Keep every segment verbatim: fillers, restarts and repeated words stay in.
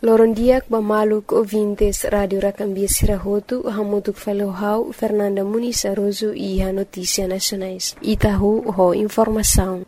Lorondiak bamaluk ouvintes Radio Racambia Sirahotu, hamutuk falohau Fernanda Muniz Aroso e a Notícia Nacionais. Itahu ho informação.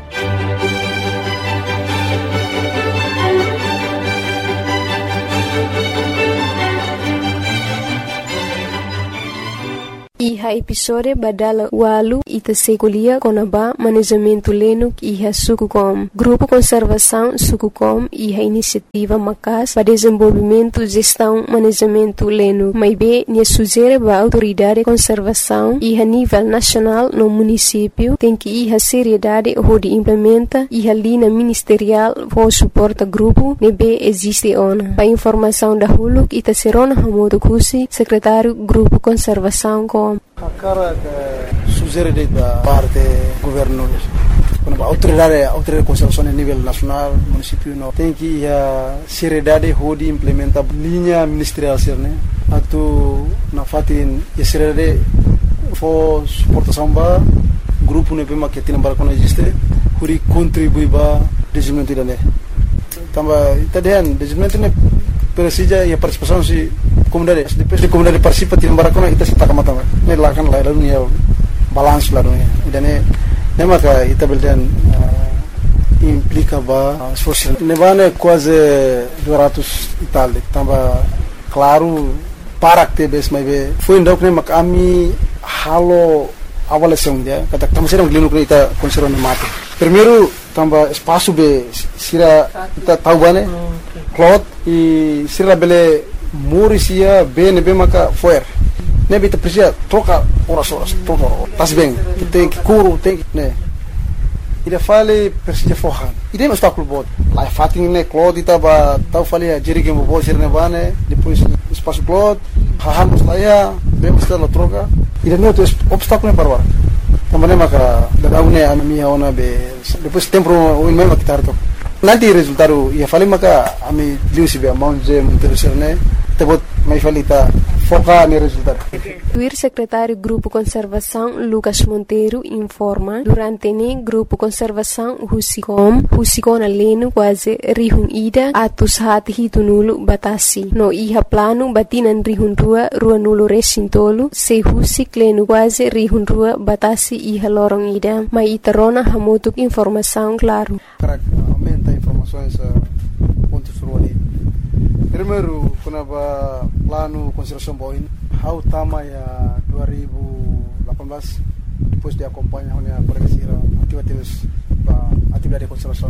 Iha episode badala walu ita sekulia konaba manejamento lenuk iha Sukucom. Grupo Conservação Sukucom iha iniciativa macas para desenvolvimento gestão manejamento lenuk. Maibe nia sugere ba autoridade de conservação iha nível nacional no município tem que iha seriedade ho de implementa iha linha ministerial ho suporta grupo nebe existe ona. Pa informação da huluk ita serona hamodo kusi secretário Grupo Conservação com A cara que sugere da parte do governo, a autoridade, a autoridade de conservação a nível nacional, município, não tem que a seriedade de implementar linha ministerial, né? Atu na fatin a seriedade for suportação ba grupo ne pema que tem para quando existe, huri contribui ba desenvolvimento da né. Tamba itadian desenvolvimento ne precisa e a participação se comunidade, depois de comunidade participa tem para quando kita sita kamata ne lakan la dunia balance la dunia dan ne maka ita beldan implica ba esforço ne bane quase duzentos e tal tamba claro para que bes mai be foi ndok ne mak ami halo avaliação dia kata tamo serão glinu kita conserva ne mate primeiro tamba espaço be sira kita tahu bane cloth e sira bele Murisia bem bem maka foer. Nebe te precisa trocar horas horas trocar. Tas bem. Tem que curo tem que né. Ida fale precisa forrar. Ida não está com o bot. Lá fating né cloth ita ba tau fale a jeri que mo bo ser ne bane depois espaço cloth. Hahan mustaya bem mustala troca. Ida não tem obstáculo ne parwa. Também maka da une a minha ona be depois tempo o mesmo que tarto. Nanti resultado ia fale maka ami liu sibe amount je interessar né. Tebut mai falita foca no resultado. O secretário Grupo Conservação Lucas Monteiro informa durante ne Grupo Conservação Husicom Husicona leno quase rihun ida atus hati hitunulu batasi no iha plano batinan rihun rua rua nulu resintolu se husik leno quase rihun rua batasi iha lorong ida mai iterona hamutuk informação claro. Aumenta informações pontos ruani. Primeiro, kenapa plano conservação boin, how tama ya dua ribu delapan belas, depois de acompanhar a pregasira atividades ba atividade de conservação.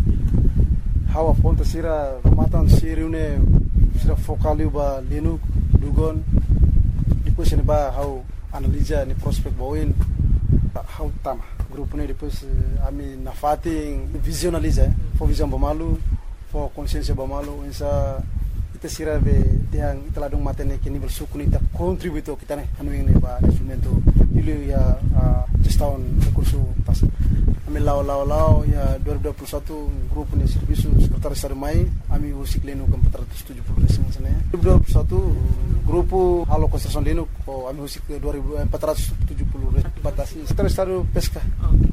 How a ponta sira matan sira une sira focaliu ba linu dugon, depois ne ba how analisa ni prospect boin, how tama grupo ne depois ami na fating visualiza, for visão bamalu, for consciência bamalu, essa kita sira be tiang italadung matene ke nível suku ni ta contributo kita ne anu ini ba instrumento ilu ya gestão recurso pas ami lao lao lao ya dua ribu dua puluh satu grupo ni serviço sekretaris Estado mai ami usik leno ke empat ratus tujuh puluh resing sana dua ribu dua puluh satu grupo halo construção leno ko ami usik empat ratus tujuh puluh batasi sekretaris Estado pesca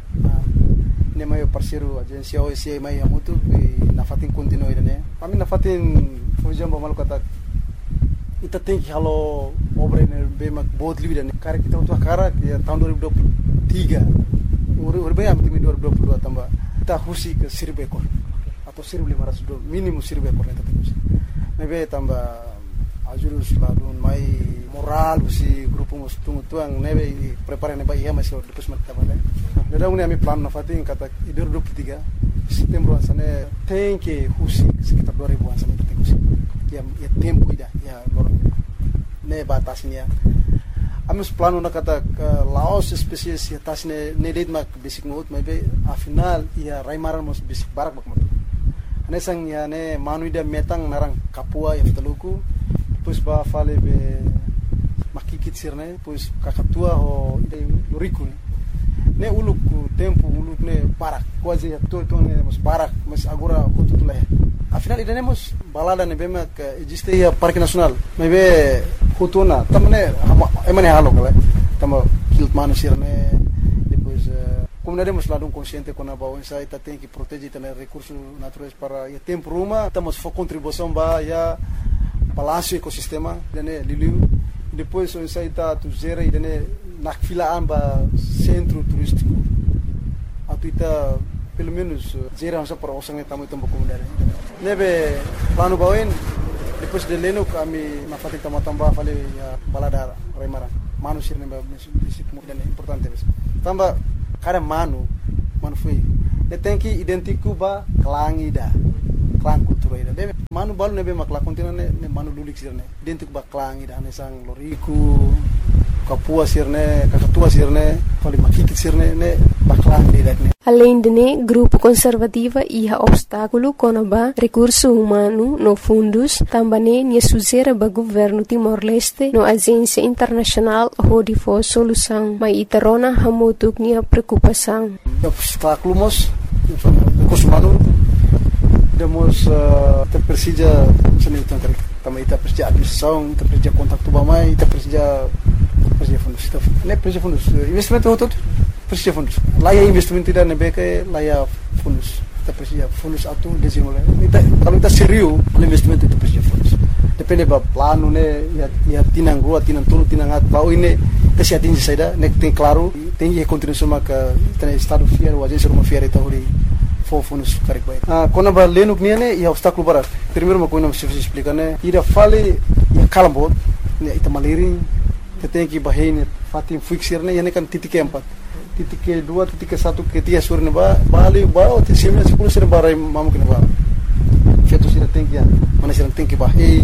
ne mai parceiro agência O S A mai amutu na fatin continuo ida ami na fatin Fujam bamal kata kita tem que halo obra ne be mak bot liu dan kare kita untuk kara ya tahun dua ribu dua puluh tiga uri uri bayam timi dua ribu dua puluh dua tambah kita husi ke seribu ekor atau seribu lima ratus minimum seribu ekor kita husi nebe tambah ajurus ladun mai moral husi grupo mus tungu tuang nebe prepare nebe iya masih depois mat tambah neda uni ami plan na fatin kata dua ribu dua puluh tiga setembro sana tem que husi sekitar dua ribu an sana ya ya tempo ida ya lorong ne batasnya amus plano na kata laos spesies ya tasne ne led mak basic note maybe a final ya raimaran mos basic barak bak mat ane sang ya ne manu ida metang narang kapua ya teluku pues ba fale be makikit sirne pues kakatua ho ida luriku ne uluk tempo uluk ne barak quase ya to to ne mos barak mas agora hotutula afinal ida nemos balada ne bema que existe ya parque nacional mebe hutuna tamne emane halo kala tamo kilt manu sirne depois comunidade mas lá um consciente com a bawah saya kita tem que proteger também recursos naturais para ya tempo rumah estamos for contribuição ba ya balanço ecosistema dane liliu depois so saya ta tu zera e dane nak fila amba centro turístico atu ita pelo menos zera asa para osang tamu itu comunidade nebe plano bawin depois de leno kami na fatik tama tamba fale ya balada remara manu sirne ba município dane importante bes tamba kada manu manu foi de tem que identificar ba klang ida klang kultura ida de manu balu nebe makla kontina ne manu lulik sirne identificar ba klang ida ne sang loriku kapua sirne kakatua sirne fali makikit sirne ne ba klang ida ne. Além de né, grupo conservativa ia obstáculo conaba recurso humano no fundos, também ne suzera ba governo Timor-Leste no agência internacional hodi for solução, mas itarona hamutuk nia preocupação. Obstáculo mos recurso humano demos te precisa seni tangkar também te precisa administração, te precisa contato ba mai, te precisa precisa fundos, ne precisa fundos, investimento outro precisa fundos. Lá é investimento tidak nebe ke lá é fundos. Kita precisa fundos atu desenvolver. Kita kalau kita serius, investimento itu precisa fundos. Depende ba plano ne ya ya tinang rua, tinang tulu, tinang at bau ini kita atingi saida, ne tem claro, tem que continuar maka tem estado fiar, o agência uma fiar itu hori for fundos correct baik. Ah, quando ba leno que ne é obstáculo para. Primeiro uma coisa não se explica né. Ira fale ya kalambot, ne ita maliring, kita tem que bahine fatim fixir ne, yani kan titik empat. Titik ke dua, titik ke satu, ke tiga sur ne ba, bali ba, titik sembilan sepuluh sur barai mamu kena ba. Fetu sira tem que mana sira tem que bahine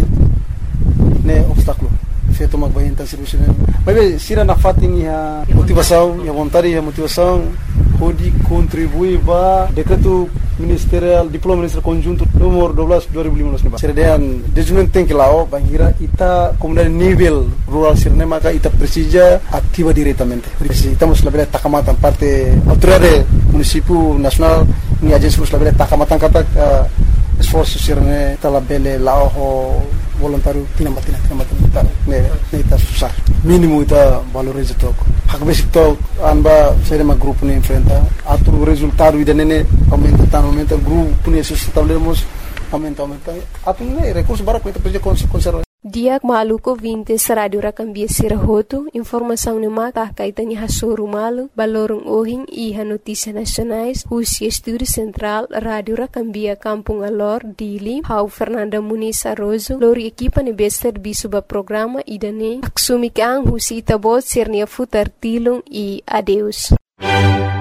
ne obstáculo. Fetu mag bahine tan serviço ne. Mas sira na fatim ya motivação, ya vontade, ya motivação pode contribuir ba decreto ministerial diploma ministerial conjunto nomor dua belas dua ribu lima belas ne ba. Sira dan desenvolvimento tem que lao bangira ita comunidade nível rural sirne maka ita precisa ativa diretamente. Estamos label takamatan parte autoridade município nacional ni agência sus label takamatan kata esforço sirne ta label lao ho voluntário tinambatina tinambatina ne ne ita susah mínimo ita valoriza toco hak basic to anba sere ma grupo ne enfrenta atu resultado ida nene aumenta tan aumenta grupo ne sustentávelemos aumenta aumenta atu ne recurso bara kita precisa conservar. Diak maluko vinte radio rakambia sirahoto, informação ne maka kaitanya hasuru malu, balorong ohing iha notícia nacionais, Husi Estúdio Central, Radio Rakambia Kampung Alor, Dili, Hau Fernanda Muniz Arrozo, lori equipa ne bester bisuba programa idane, aksumikang Husi Itabot sirnia futar tilung e adeus.